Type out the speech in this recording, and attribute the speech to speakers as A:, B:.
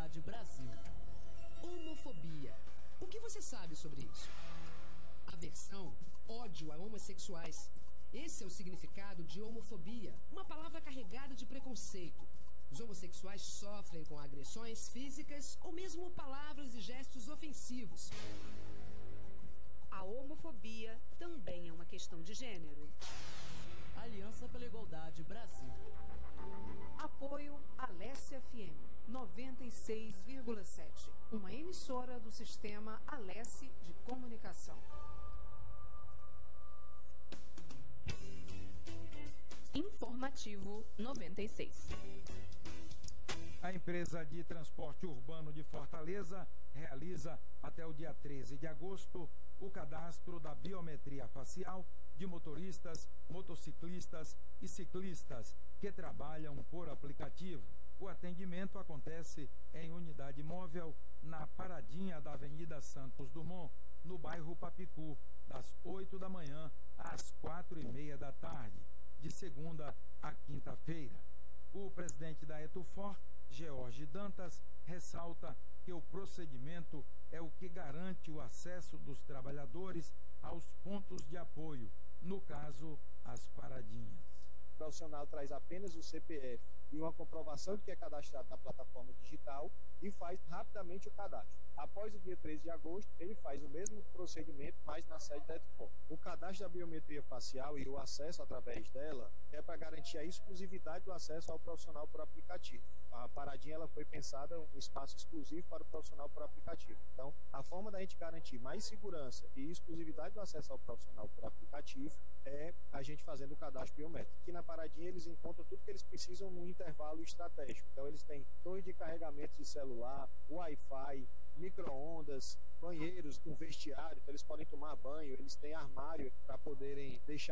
A: Igualdade Brasil. Homofobia. O que você sabe sobre isso? Aversão, ódio a homossexuais. Esse é o significado de homofobia, uma palavra carregada de preconceito. Os homossexuais sofrem com agressões físicas ou mesmo palavras e gestos ofensivos.
B: A homofobia também é uma questão de gênero.
A: Aliança pela Igualdade Brasil.
C: Apoio Alesse FM 96,7, uma emissora do sistema Alesse de comunicação.
D: Informativo 96.
E: A empresa de transporte urbano de Fortaleza realiza até o dia 13 de agosto o cadastro da biometria facial de motoristas, motociclistas e ciclistas que trabalham por aplicativo. O atendimento acontece em unidade móvel na paradinha da Avenida Santos Dumont, no bairro Papicu, das 8 da manhã às 4:30 da tarde, de segunda a quinta-feira. O presidente da Etufor, George Dantas, ressalta que o procedimento é o que garante o acesso dos trabalhadores aos pontos de apoio, no caso, as paradinhas.
F: O profissional traz apenas o CPF e uma comprovação de que é cadastrado na plataforma digital e faz rapidamente o cadastro. Após o dia 13 de agosto, ele faz o mesmo procedimento, mas na sede da Etufor. O cadastro da biometria facial e o acesso através dela é para garantir a exclusividade do acesso ao profissional por aplicativo. A paradinha ela foi pensada um espaço exclusivo para o profissional por aplicativo. Então, a forma da gente garantir mais segurança e exclusividade do acesso ao profissional por aplicativo é a gente fazendo o cadastro biométrico. Aqui na paradinha eles encontram tudo que eles precisam num intervalo estratégico. Então, eles têm torre de carregamento de celular, Wi-Fi, micro-ondas, banheiros com vestiário, então eles podem tomar banho, eles têm armário para poderem deixar